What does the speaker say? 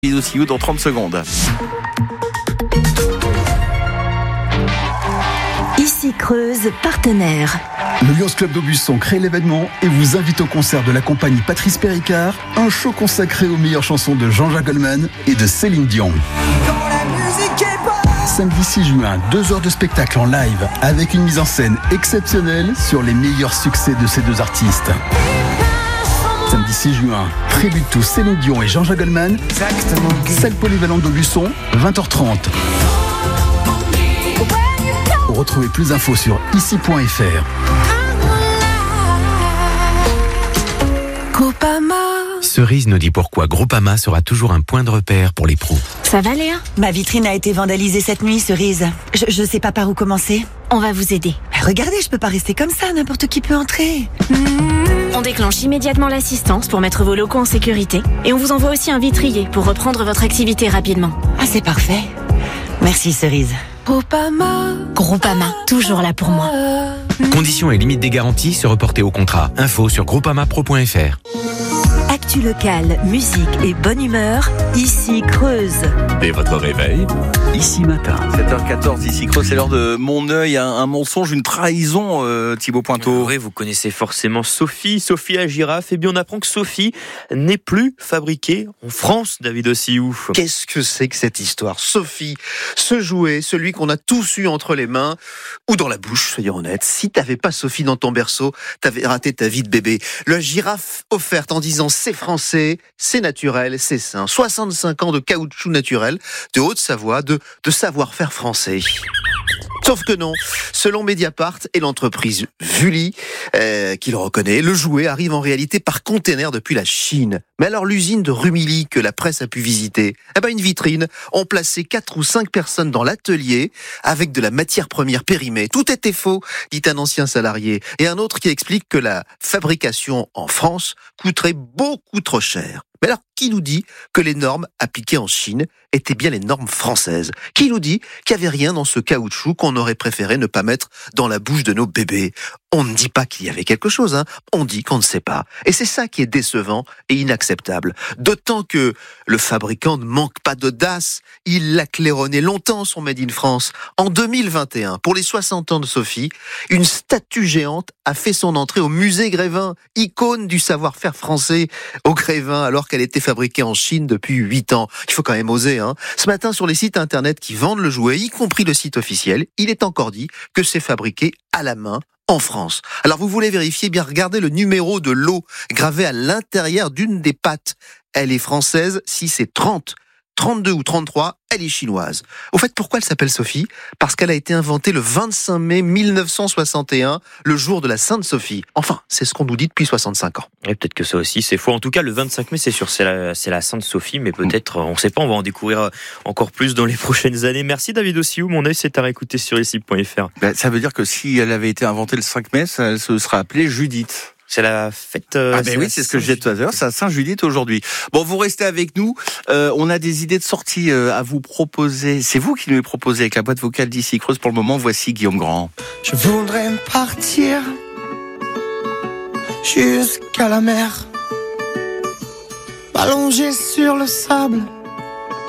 Aussi dans 30 secondes. Ici Creuse, partenaire. Le Lions Club d'Aubusson crée l'événement et vous invite au concert de la compagnie Patrice Péricard, un show consacré aux meilleures chansons de Jean-Jacques Goldman et de Céline Dion. Samedi 6 juin, 2 heures de spectacle en live avec une mise en scène exceptionnelle sur les meilleurs succès de ces deux artistes. Samedi 6 juin, Tribute to Céline Dion et Jean-Jacques Goldman, salle polyvalente d'Aubusson, 20h30. Retrouvez plus d'infos sur ici.fr. Groupama. Cerise nous dit pourquoi Groupama sera toujours un point de repère pour les pros. Ça va Léa ? Ma vitrine a été vandalisée cette nuit, Cerise. Je sais pas par où commencer. On va vous aider. Regardez, je peux pas rester comme ça, n'importe qui peut entrer. On déclenche immédiatement l'assistance pour mettre vos locaux en sécurité et on vous envoie aussi un vitrier pour reprendre votre activité rapidement. Ah, c'est parfait. Merci, Cerise. Groupama, toujours là pour moi. Conditions et limites des garanties se reporter au contrat. Info sur groupamapro.fr. Actu locale, musique et bonne humeur. Ici Creuse. Dès votre réveil, ici matin. 7h14, ici Creuse, c'est l'heure de Mon œil, un mensonge, une trahison, Thibaut Pointeau. Oui, vous connaissez forcément Sophie la girafe. Eh bien, on apprend que Sophie n'est plus fabriquée en France, David Ossiou. Qu'est-ce que c'est que cette histoire ? Sophie, ce jouet, celui qu'on a tous eu entre les mains ou dans la bouche, soyons honnêtes. Si t'avais pas Sophie dans ton berceau, t'avais raté ta vie de bébé. La girafe offerte en disant c'est français, c'est naturel, c'est sain. 65 ans de caoutchouc naturel, de Haute-Savoie, de savoir-faire français. Sauf que non, selon Mediapart et l'entreprise Vully, qui le reconnaît, le jouet arrive en réalité par container depuis la Chine. Mais alors l'usine de Rumilly que la presse a pu visiter, une vitrine, ont placé 4 ou 5 personnes dans l'atelier avec de la matière première périmée. Tout était faux, dit un ancien salarié. Et un autre qui explique que la fabrication en France coûterait beaucoup trop cher. Mais alors, qui nous dit que les normes appliquées en Chine étaient bien les normes françaises ? Qui nous dit qu'il n'y avait rien dans ce caoutchouc qu'on aurait préféré ne pas mettre dans la bouche de nos bébés ? On ne dit pas qu'il y avait quelque chose, on dit qu'on ne sait pas. Et c'est ça qui est décevant et inacceptable. D'autant que le fabricant ne manque pas d'audace. Il l'a claironné longtemps, son Made in France. En 2021, pour les 60 ans de Sophie, une statue géante a fait son entrée au musée Grévin, icône du savoir-faire français au Grévin, alors qu'elle était fabriquée en Chine depuis 8 ans. Il faut quand même oser, Ce matin, sur les sites internet qui vendent le jouet, y compris le site officiel, il est encore dit que c'est fabriqué à la main en France. Alors vous voulez vérifier, bien regardez le numéro de lot gravé à l'intérieur d'une des pattes. Elle est française, si c'est 30, 32 ou 33, elle est chinoise. Au fait, pourquoi elle s'appelle Sophie ? Parce qu'elle a été inventée le 25 mai 1961, le jour de la Sainte Sophie. Enfin, c'est ce qu'on nous dit depuis 65 ans. Et peut-être que ça aussi, c'est faux. En tout cas, le 25 mai, c'est sûr, c'est la Sainte Sophie, mais peut-être, on ne sait pas, on va en découvrir encore plus dans les prochaines années. Merci David Ossiou, mon œil c'est à réécouter sur ici.fr. Ça veut dire que si elle avait été inventée le 5 mai, ça se serait appelée Judith. C'est la fête. Oui, c'est ce que je disais tout à l'heure. C'est à Saint-Judith aujourd'hui. Bon, vous restez avec nous. On a des idées de sortie à vous proposer. C'est vous qui nous les proposez avec la boîte vocale d'Ici Creuse. Pour le moment, voici Guillaume Grand. Je voudrais partir jusqu'à la mer, m'allonger sur le sable